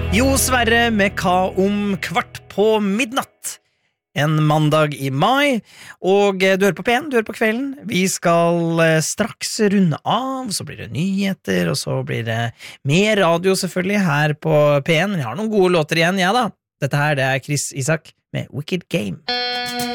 Jo, Sverre, med hva om 1:15 en mandag i mai, og du hører på P1, du hører på Kvelden. Vi skal straks runde av, så blir det nyheter, og så blir det mer radio selvfølgelig her på P1, men jeg har noen gode låter igjen, ja da. Dette her, det er Chris Isaak med Wicked Game.